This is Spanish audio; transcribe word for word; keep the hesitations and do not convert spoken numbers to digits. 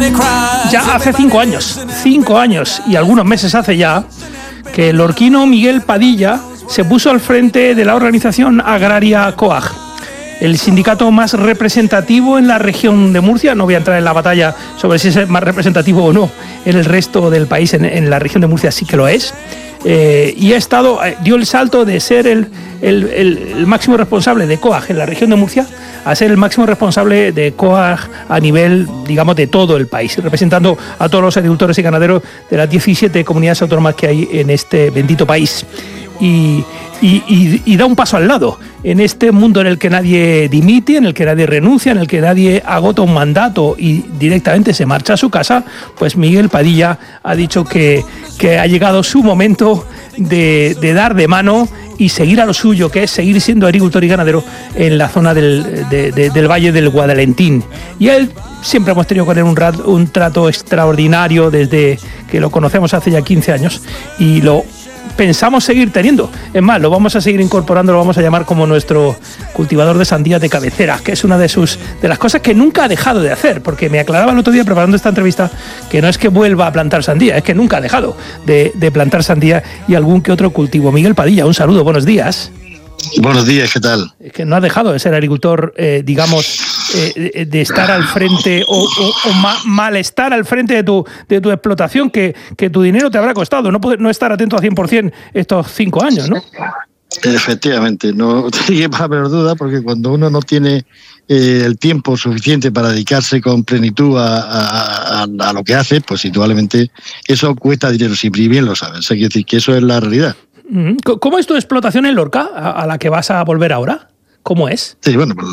Ya hace cinco años, cinco años y algunos meses hace ya, que el lorquino Miguel Padilla se puso al frente de la organización agraria COAG, el sindicato más representativo en la región de Murcia. No voy a entrar en la batalla sobre si es más representativo o no en el resto del país. En, en la región de Murcia sí que lo es. Eh, y ha estado, eh, dio el salto de ser el, el, el, el máximo responsable de COAG en la región de Murcia a ser el máximo responsable de COAG a nivel, digamos, de todo el país, representando a todos los agricultores y ganaderos de las diecisiete comunidades autónomas que hay en este bendito país. Y, y, y, y da un paso al lado en este mundo en el que nadie dimite, en el que nadie renuncia, en el que nadie agota un mandato y directamente se marcha a su casa. Pues Miguel Padilla ha dicho que, que ha llegado su momento de, de dar de mano y seguir a lo suyo, que es seguir siendo agricultor y ganadero en la zona del, de, de, del Valle del Guadalentín. Y él, siempre hemos tenido con él un, rat, un trato extraordinario desde que lo conocemos hace ya quince años y lo pensamos seguir teniendo. Es más, lo vamos a seguir incorporando, lo vamos a llamar como nuestro cultivador de sandías de cabecera, que es una de sus de las cosas que nunca ha dejado de hacer, porque me aclaraba el otro día preparando esta entrevista que no es que vuelva a plantar sandía, es que nunca ha dejado de, de plantar sandía y algún que otro cultivo. Miguel Padilla, un saludo, buenos días. Buenos días, ¿qué tal? Es que no ha dejado de ser agricultor, eh, digamos, eh, de estar al frente o, o, o ma, malestar al frente de tu, de tu explotación, que, que tu dinero te habrá costado, no, poder, no estar atento al cien por ciento estos cinco años, ¿no? Efectivamente, no tiene más menor duda, porque cuando uno no tiene eh, el tiempo suficiente para dedicarse con plenitud a, a, a, a lo que hace, pues indudablemente eso cuesta dinero, siempre, y bien lo sabes. Hay que decir que eso es la realidad. ¿Cómo es tu explotación en Lorca, a la que vas a volver ahora? ¿Cómo es? Sí, bueno,